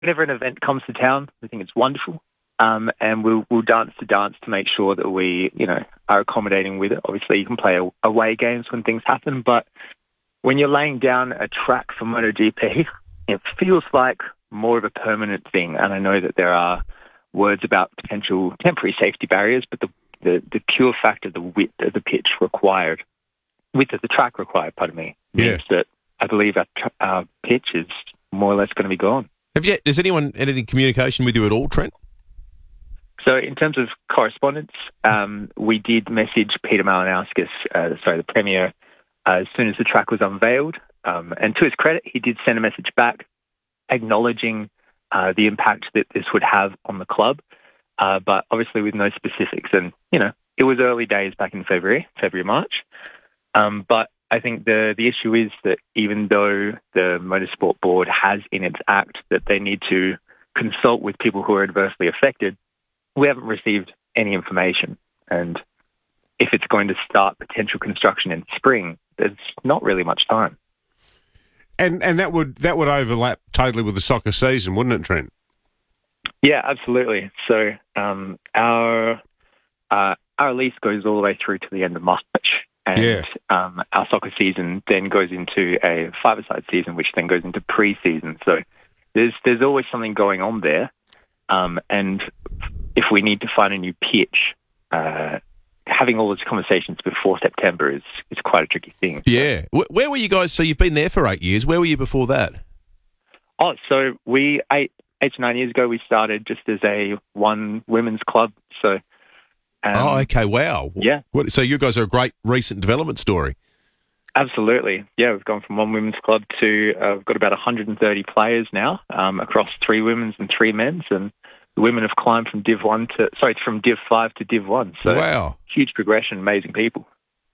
whenever an event comes to town, we think it's wonderful. And we'll dance the dance to make sure that we, are accommodating with it. Obviously, you can play away games when things happen, but when you're laying down a track for MotoGP, it feels like more of a permanent thing. And I know that there are words about potential temporary safety barriers, but the pure fact of the width of the pitch required, width of the track required, means that I believe our pitch is more or less going to be gone. Has anyone had any communication with you at all, Trent? So in terms of correspondence, we did message Peter Malinauskas, the Premier, as soon as the track was unveiled. And to his credit, he did send a message back acknowledging the impact that this would have on the club, but obviously with no specifics. And, it was early days back in February, March. But I think the issue is that even though the Motorsport Board has in its act that they need to consult with people who are adversely affected, we haven't received any information. And if it's going to start potential construction in spring, there's not really much time. And that would overlap totally with the soccer season, wouldn't it, Trent? Yeah, absolutely. So our lease goes all the way through to the end of March, and our soccer season then goes into a five-a-side season, which then goes into pre-season. So there's always something going on there, and if we need to find a new pitch, having all those conversations before September is quite a tricky thing. Yeah. Where were you guys? So you've been there for 8 years. Where were you before that? Oh, so we, 8 to 9 years ago, we started just as a one women's club. So. Okay. Wow. Yeah. So you guys are a great recent development story. Absolutely. Yeah, we've gone from one women's club to we've got about 130 players now across 3 women's and 3 men's, and the women have climbed from Div 5 to Div 1. So wow, huge progression, amazing people.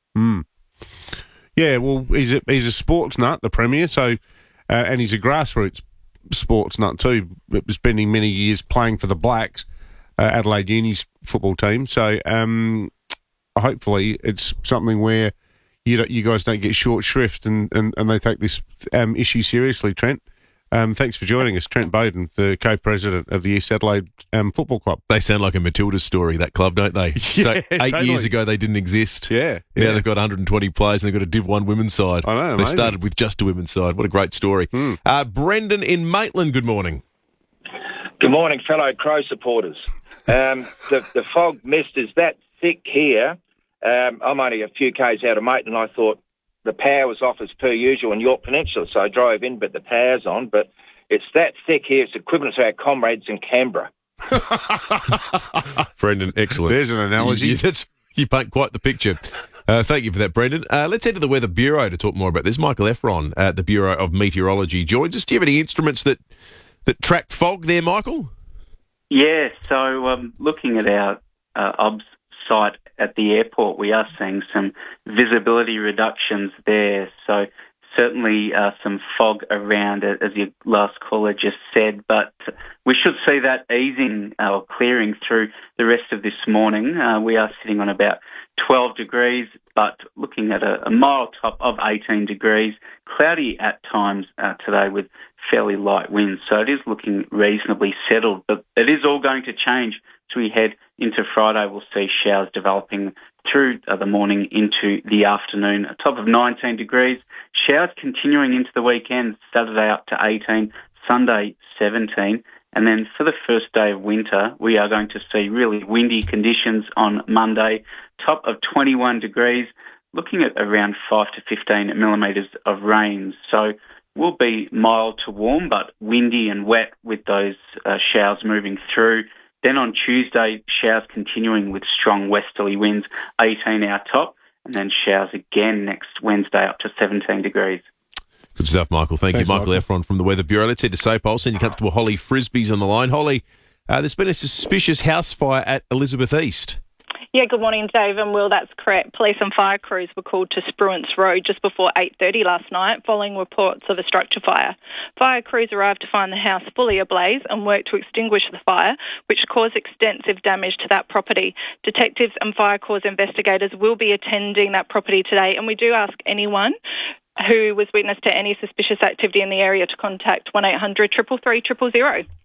Yeah, well, he's a sports nut, the Premier. So, and he's a grassroots sports nut too. Spending many years playing for the Blacks, Adelaide Uni's football team. So, hopefully, it's something where you guys don't get short shrift and they take this issue seriously. Trent. Thanks for joining us, Trent Bowden, the co-president of the East Adelaide Football Club. They sound like a Matilda story, that club, don't they? So 8 years ago, they didn't exist. Yeah. Now they've got 120 players and they've got a Div 1 women's side. I know, They started with just a women's side. What a great story. Brendan in Maitland, good morning. Good morning, fellow Crow supporters. The fog mist is that thick here. I'm only a few k's out of Maitland. I thought the power was off as per usual in York Peninsula, so I drove in, but the power's on. But it's that thick here, it's equivalent to our comrades in Canberra. Brendan, excellent. There's an analogy. You paint quite the picture. Thank you for that, Brendan. Let's head to the Weather Bureau to talk more about this. Michael Efron at the Bureau of Meteorology joins us. Do you have any instruments that track fog there, Michael? Yeah, so looking at our OBS site at the airport, we are seeing some visibility reductions there. So certainly some fog around it, as your last caller just said, but we should see that easing or clearing through the rest of this morning. We are sitting on about 12 degrees, but looking at a mild top of 18 degrees, cloudy at times today with fairly light winds. So it is looking reasonably settled, but it is all going to change as we head into Friday. We'll see showers developing through the morning into the afternoon. A top of 19 degrees. Showers continuing into the weekend, Saturday up to 18, Sunday 17. And then for the first day of winter, we are going to see really windy conditions on Monday, top of 21 degrees, looking at around 5 to 15 millimetres of rain. So will be mild to warm, but windy and wet with those showers moving through. Then on Tuesday, showers continuing with strong westerly winds, 18 our top, and then showers again next Wednesday up to 17 degrees. Good stuff, Michael. Thanks you. Michael Efron from the Weather Bureau. Let's head to SAPOL. Senior Constable Holly Frisbee's on the line. Holly, there's been a suspicious house fire at Elizabeth East. Yeah, good morning, Dave and Will. That's correct. Police and fire crews were called to Spruance Road just before 8:30 last night following reports of a structure fire. Fire crews arrived to find the house fully ablaze and worked to extinguish the fire, which caused extensive damage to that property. Detectives and fire corps investigators will be attending that property today, and we do ask anyone who was witness to any suspicious activity in the area to contact 1800 333 000.